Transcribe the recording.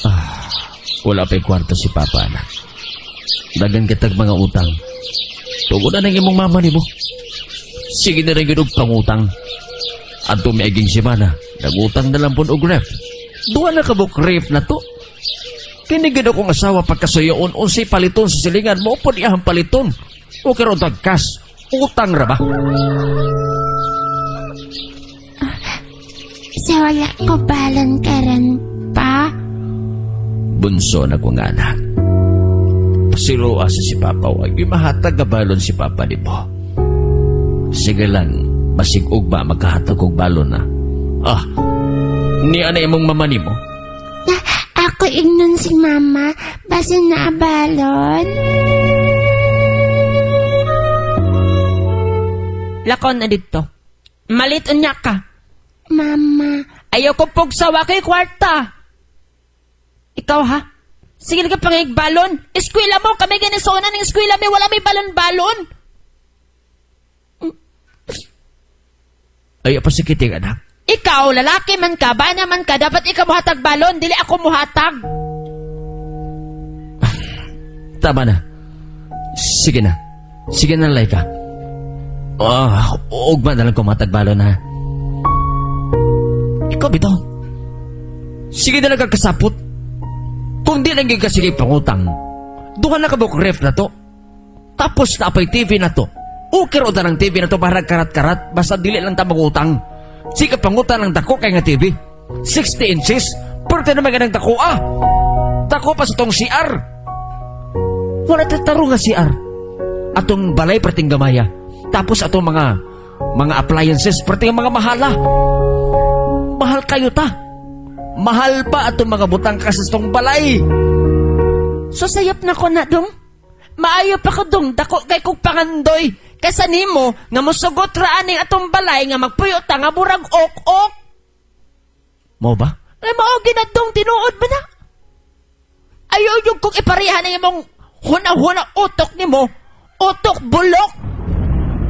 Wala pa'y kwarto si Papa, anak. Dagan kitag mga utang. Tugod na ng imong mama ni mo. Sige na rin yun pangutang. At tumiaging semana, nagutang na lang po og ref. Duwa na kabuk ref na to. Kinigid akong asawa pagkasuyoon unsay paliton sa silingan mo po iyahang paliton. O karon tagkas, utang ra ba? Sa wala ko balon karon pa. Bunso na kong anak. Pasiluwa sa si Papa, huwag mahatag na balon si Papa ni po. Sige lang, basig ugma magkahatag kong balon na. Niya na imong mama ni mo? Ako ignon si mama, basi na balon. Lakon na dito. Malit unya ka. Mama, Ayaw ko pugsawa kay kwarta. Ikaw ha? Sige ka pangig balon. Eskwela mo, kami ganisona ng eskwela may wala may balon-balon. Ay, pasikiting anak. Ikaw, lalaki man ka, ba naman ka, dapat ikaw muhatag balon, dili ako muhatag. Tama na. Sige na. Sige na, Laika. Ugma na lang kumatag balon ha. Ikaw, bitaw. Sige na lang kagkasapot. Kung di lang sige pangutang, duha na kabuk ref na to. Tapos na apay TV na to. Ukir o na ng TV na to para karat-karat, basta dili lang ta mangutang. Sige pangutang ng dako kay nga TV. 60 inches, pwerte naman ka ng dako Dako pa sa tong CR. Wala tataro nga CR. Atong balay perting gamaya. Tapos atong mga appliances perting mga mahala. Mahal kayo ta. Mahal pa atong mga butang kasastong balay. So sayap na ko na dong. Maayo pa ko dong, dako kay kong pangandoy. Kaysa nimo, nga musugot raaning atong balay nga magpuyo ta nga burag ok-ok. Mo ba? Ay mao ginadtong tinuod ba na? Ayaw yung kong iparihan ng imong huna-huna utok nimo. Utok bulok.